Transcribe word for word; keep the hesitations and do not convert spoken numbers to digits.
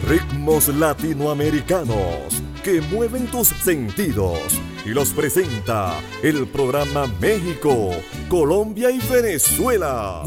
Ritmos latinoamericanos que mueven tus sentidos. Y los presenta el programa México, Colombia y Venezuela.